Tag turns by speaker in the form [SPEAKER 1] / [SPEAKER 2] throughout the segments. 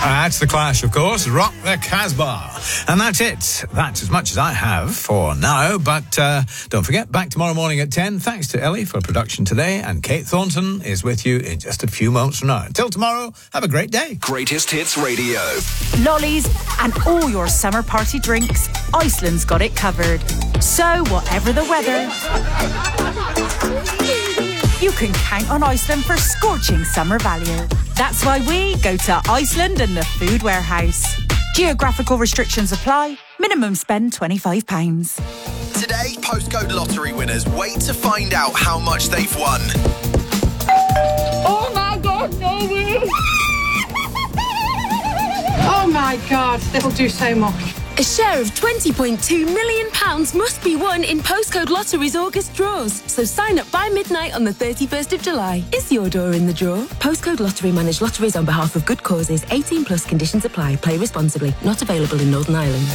[SPEAKER 1] That's The Clash, of course. Rock the Casbah. And that's it. That's as much as I have for now. But don't forget, back tomorrow morning at 10. Thanks to Ellie for production today. And Kate Thornton is with you in just a few moments from now. Until tomorrow, have a great day.
[SPEAKER 2] Greatest Hits Radio.
[SPEAKER 3] Lollies and all your summer party drinks. Iceland's got it covered. So whatever the weather, you can count on Iceland for scorching summer value. That's why we go to Iceland and the Food Warehouse. Geographical restrictions apply. Minimum spend £25.
[SPEAKER 2] Today, postcode lottery winners wait to find out how much they've won.
[SPEAKER 4] Oh my God, no way! Oh my God, this'll do so much.
[SPEAKER 5] A share of £20.2 million must be won in Postcode Lottery's August draws. So sign up by midnight on the 31st of July. Is your door in the draw? Postcode Lottery manage lotteries on behalf of good causes. 18 plus conditions apply. Play responsibly. Not available in Northern Ireland.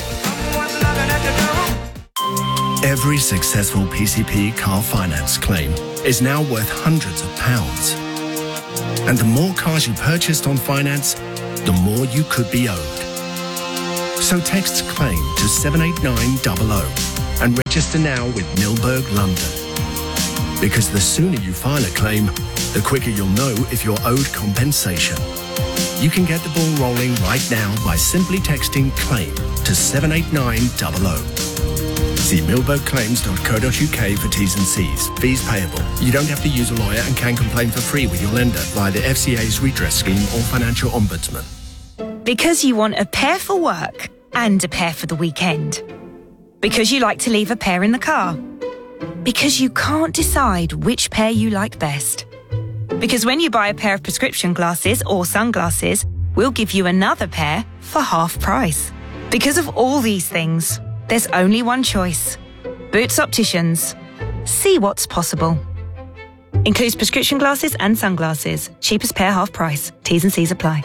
[SPEAKER 6] Every successful PCP car finance claim is now worth hundreds of pounds. And the more cars you purchased on finance, the more you could be owed. So text CLAIM to 78900 and register now with Milberg London. Because the sooner you file a claim, the quicker you'll know if you're owed compensation. You can get the ball rolling right now by simply texting CLAIM to 78900. See milbergclaims.co.uk for T's and C's. Fees payable. You don't have to use a lawyer and can complain for free with your lender via the FCA's redress scheme or financial ombudsman.
[SPEAKER 3] Because you want a pair for work and a pair for the weekend. Because you like to leave a pair in the car. Because you can't decide which pair you like best. Because when you buy a pair of prescription glasses or sunglasses, we'll give you another pair for half price. Because of all these things, there's only one choice. Boots Opticians. See what's possible. Includes prescription glasses and sunglasses. Cheapest pair half price. T's and C's apply.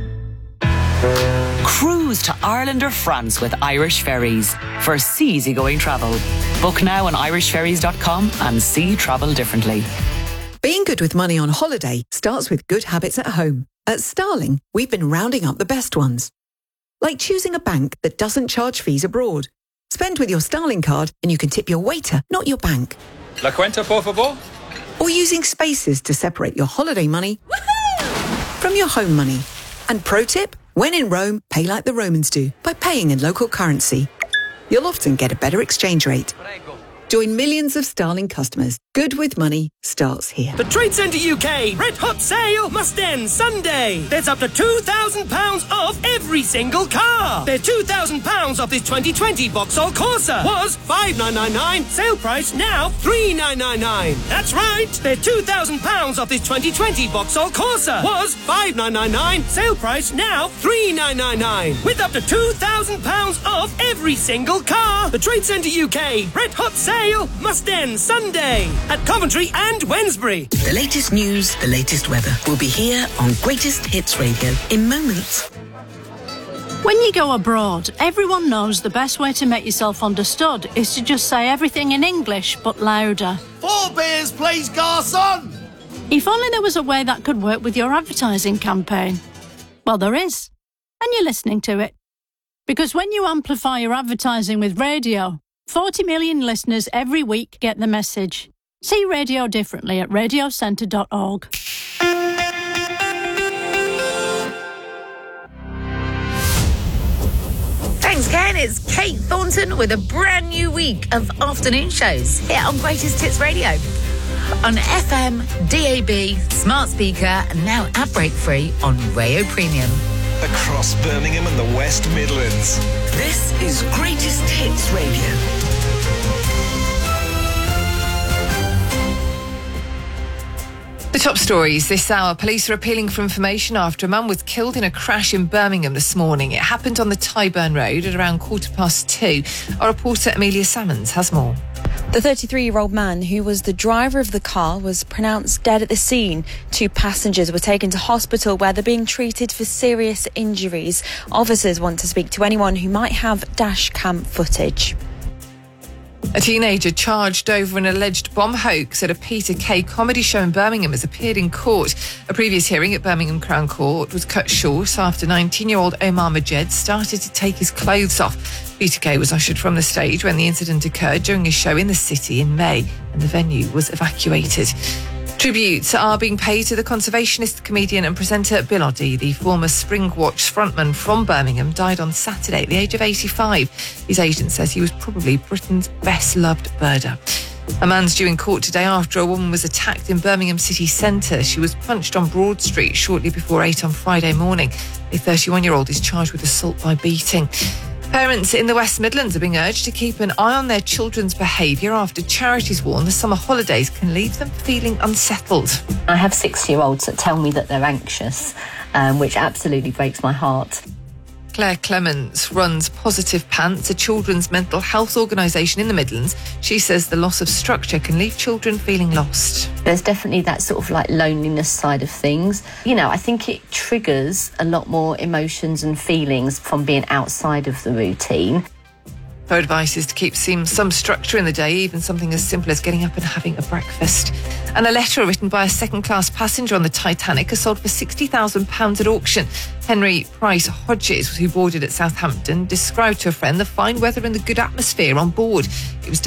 [SPEAKER 7] Cruise to Ireland or France with Irish Ferries for easygoing travel. Book now on irishferries.com and see travel differently.
[SPEAKER 8] Being good with money on holiday starts with good habits at home. At Starling, we've been rounding up the best ones. Like choosing a bank that doesn't charge fees abroad. Spend with your Starling card and you can tip your waiter, not your bank.
[SPEAKER 9] La cuenta, por favor.
[SPEAKER 8] Or using spaces to separate your holiday money from your home money. And pro tip, when in Rome, pay like the Romans do by paying in local currency. You'll often get a better exchange rate. Join millions of Starling customers. Good with money starts here.
[SPEAKER 10] The Trade Centre UK Red Hot Sale must end Sunday. There's up to £2,000 off every single car. There's £2,000 off this 2020 Vauxhall Corsa. Was $5,999. Sale price now $3,999. That's right. There's £2,000 off this 2020 Vauxhall Corsa. Was $5,999. Sale price now $3,999. With up to £2,000 off every single car. The Trade Centre UK Red Hot Sale must end Sunday at Coventry and Wednesbury.
[SPEAKER 11] The latest news, the latest weather will be here on Greatest Hits Radio in moments.
[SPEAKER 12] When you go abroad, everyone knows the best way to make yourself understood is to just say everything in English but louder.
[SPEAKER 13] 4 beers, please, garçon!
[SPEAKER 12] If only there was a way that could work with your advertising campaign. Well, there is. And you're listening to it. Because when you amplify your advertising with radio, 40 million listeners every week get the message. See radio differently at radiocentre.org.
[SPEAKER 14] Thanks, Ken. It's Kate Thornton with a brand new week of afternoon shows here on Greatest Hits Radio. On FM, DAB, smart speaker, and now ad-break free on Rayo Premium.
[SPEAKER 2] Across Birmingham and the West Midlands.
[SPEAKER 11] This is Greatest Hits Radio.
[SPEAKER 15] The top stories this hour. Police are appealing for information after a man was killed in a crash in Birmingham this morning. It happened on the Tyburn Road at around 2:15. Our reporter Amelia Salmons has more.
[SPEAKER 16] The 33-year-old man, who was the driver of the car, was pronounced dead at the scene. 2 passengers were taken to hospital where they're being treated for serious injuries. Officers want to speak to anyone who might have dash cam footage.
[SPEAKER 15] A teenager charged over an alleged bomb hoax at a Peter Kay comedy show in Birmingham has appeared in court. A previous hearing at Birmingham Crown Court was cut short after 19-year-old Omar Majed started to take his clothes off. Peter Kay was ushered from the stage when the incident occurred during a show in the city in May, and the venue was evacuated. Tributes are being paid to the conservationist, comedian and presenter Bill Oddie. The former Springwatch frontman from Birmingham died on Saturday at the age of 85. His agent says he was probably Britain's best-loved birder. A man's due in court today after a woman was attacked in Birmingham city centre. She was punched on Broad Street shortly before 8 on Friday morning. A 31-year-old is charged with assault by beating. Parents in the West Midlands are being urged to keep an eye on their children's behaviour after charities warn the summer holidays can leave them feeling unsettled.
[SPEAKER 9] I have 6-year-olds that tell me that they're anxious, which absolutely breaks my heart.
[SPEAKER 15] Claire Clements runs Positive Pants, a children's mental health organisation in the Midlands. She says the loss of structure can leave children feeling lost.
[SPEAKER 9] There's definitely that sort of like loneliness side of things. You know, I think it triggers a lot more emotions and feelings from being outside of the routine.
[SPEAKER 15] Her advice is to keep some structure in the day, even something as simple as getting up and having a breakfast. And a letter written by a second-class passenger on the Titanic has sold for £60,000 at auction. Henry Price Hodges, who boarded at Southampton, described to a friend the fine weather and the good atmosphere on board. It was